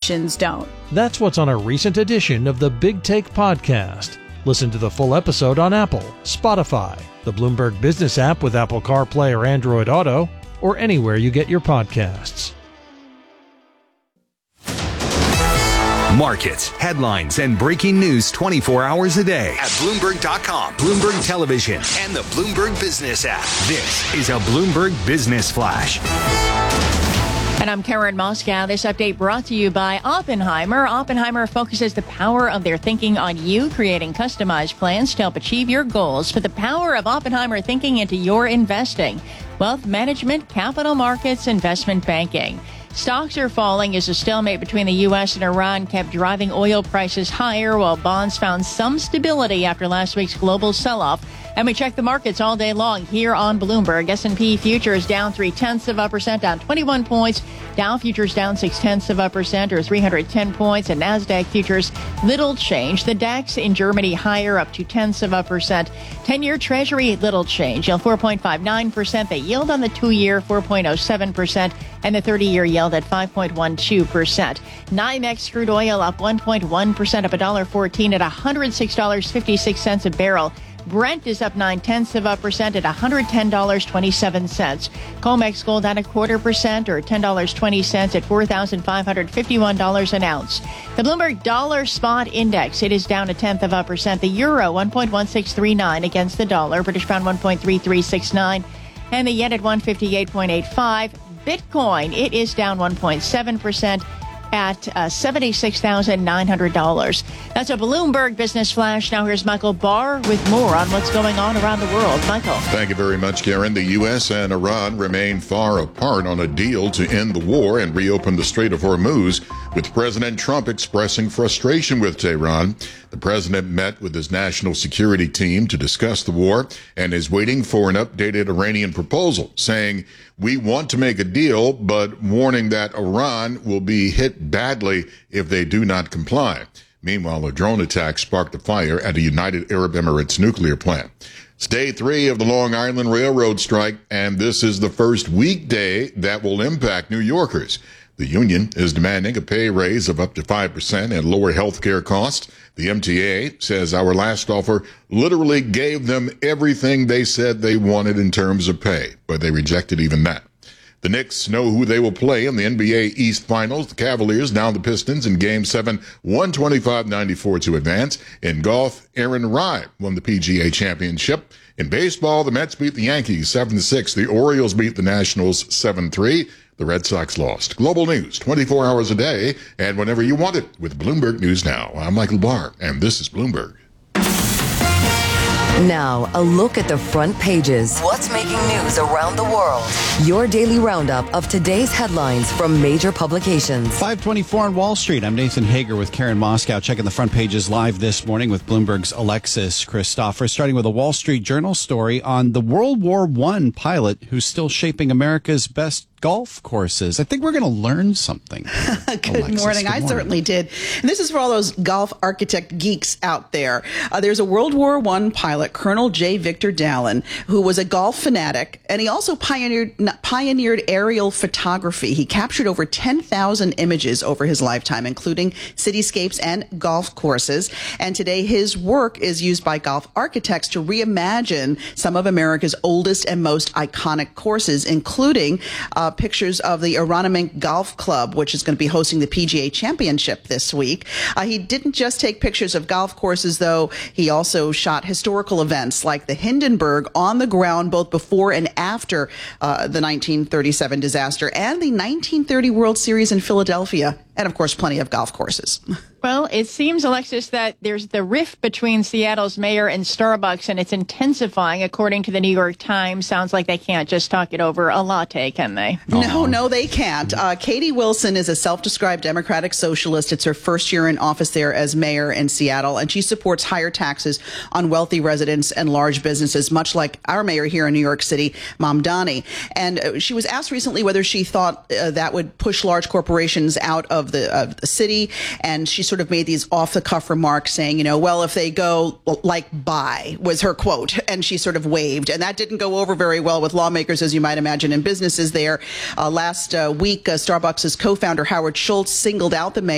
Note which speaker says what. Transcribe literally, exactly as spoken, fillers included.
Speaker 1: politicians don't.
Speaker 2: That's what's on a recent edition of the Big Take podcast. Listen to the full episode on Apple, Spotify, the Bloomberg Business app with Apple CarPlay or Android Auto, or anywhere you get your podcasts.
Speaker 3: Markets, headlines, and breaking news twenty-four hours a day at Bloomberg dot com, Bloomberg Television, and the Bloomberg Business app. This is a Bloomberg Business Flash.
Speaker 4: And I'm Karen Moscow. This update brought to you by Oppenheimer. Oppenheimer focuses the power of their thinking on you, creating customized plans to help achieve your goals. Put the power of Oppenheimer thinking into your investing. Wealth management, capital markets, investment banking. Stocks are falling as a stalemate between the U S and Iran kept driving oil prices higher, while bonds found some stability after last week's global sell-off. And we check the markets all day long here on Bloomberg. S and P futures down three-tenths of a percent, down twenty-one points. Dow futures down six-tenths of a percent, or three hundred ten points. And NASDAQ futures little change. The DAX in Germany higher, up two-tenths of a percent. ten-year Treasury little change, yield four point five nine percent. The yield on the two-year four point oh seven percent. And the thirty-year yield at five point one two percent. NYMEX crude oil up one point one percent, up one dollar fourteen at one hundred six dollars and fifty-six cents a barrel. Brent is up nine-tenths of a percent at one hundred ten dollars and twenty-seven cents. COMEX gold down a quarter percent, or ten dollars and twenty cents at four thousand five hundred fifty-one dollars an ounce. The Bloomberg Dollar Spot Index, it is down a tenth of a percent. The euro, one point one six three nine against the dollar. British pound, one point three three six nine. And the yen at one fifty-eight point eight five. Bitcoin, it is down one point seven percent at uh, seventy-six thousand nine hundred dollars. That's a Bloomberg Business Flash. Now here's Michael Barr with more on what's going on around the world. Michael.
Speaker 5: Thank you very much, Karen. The U S and Iran remain far apart on a deal to end the war and reopen the Strait of Hormuz, with President Trump expressing frustration with Tehran. The president met with his national security team to discuss the war and is waiting for an updated Iranian proposal, saying, "We want to make a deal, but warning that Iran will be hit badly if they do not comply." Meanwhile, a drone attack sparked a fire at a United Arab Emirates nuclear plant. It's day three of the Long Island Railroad strike, and this is the first weekday that will impact New Yorkers. The union is demanding a pay raise of up to five percent and lower health care costs. The M T A says our last offer literally gave them everything they said they wanted in terms of pay, but they rejected even that. The Knicks know who they will play in the N B A East Finals. The Cavaliers down the Pistons in Game seven, one twenty-five ninety-four to advance. In golf, Aaron Rai won the P G A Championship. In baseball, the Mets beat the Yankees seven to six. The Orioles beat the Nationals seven three. The Red Sox lost. Global news, twenty-four hours a day, and whenever you want it, with Bloomberg News Now. I'm Michael Barr, and this is Bloomberg.
Speaker 6: Now, a look at the front pages. What's making news around the world? Your daily roundup of today's headlines from major publications.
Speaker 7: five twenty-four on Wall Street. I'm Nathan Hager with Karen Moscow, checking the front pages live this morning with Bloomberg's Alexis Christopher, starting with a Wall Street Journal story on the World War One pilot who's still shaping America's best golf courses. I think we're going to learn something.
Speaker 8: Good
Speaker 7: Alexis,
Speaker 8: morning.
Speaker 7: good
Speaker 8: I
Speaker 7: morning.
Speaker 8: certainly did. And this is for all those golf architect geeks out there. Uh, there's a World War One pilot, Colonel J. Victor Dallin, who was a golf fanatic, and he also pioneered pioneered aerial photography. He captured over ten thousand images over his lifetime, including cityscapes and golf courses. And today his work is used by golf architects to reimagine some of America's oldest and most iconic courses, including uh, pictures of the Aronimink Golf Club, which is going to be hosting the P G A Championship this week. Uh, he didn't just take pictures of golf courses, though. He also shot historical events like the Hindenburg on the ground, both before and after uh, the nineteen thirty-seven disaster, and the nineteen thirty World Series in Philadelphia, and of course, plenty of golf courses.
Speaker 4: Well, it seems, Alexis, that there's the rift between Seattle's mayor and Starbucks, and it's intensifying, according to the New York Times. Sounds like they can't just talk it over a latte, can they?
Speaker 8: No, no, they can't. Uh, Katie Wilson is a self-described Democratic socialist. It's her first year in office there as mayor in Seattle, and she supports higher taxes on wealthy residents and large businesses, much like our mayor here in New York City, Mamdani. And uh, she was asked recently whether she thought uh, that would push large corporations out of the, uh, the city, and she sort of made these off-the-cuff remarks saying, you know, well, if they go like buy, was her quote, and she sort of waved. And that didn't go over very well with lawmakers, as you might imagine, and businesses there. Uh, last uh, week, uh, Starbucks' co-founder Howard Schultz singled out the mayor